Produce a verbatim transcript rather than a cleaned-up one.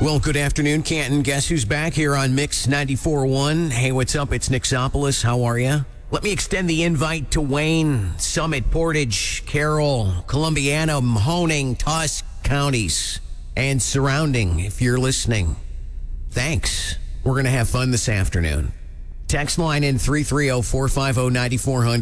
Well, good afternoon, Canton. Guess who's back here on Mix ninety-four point one? Hey, what's up? It's Nixopolis. How are you? Let me extend the invite to Wayne, Summit, Portage, Carroll, Columbiana, Mahoning, Tusk counties, and surrounding, if you're listening. Thanks. We're going to have fun this afternoon. Text line in three three zero, four five zero, nine four zero zero.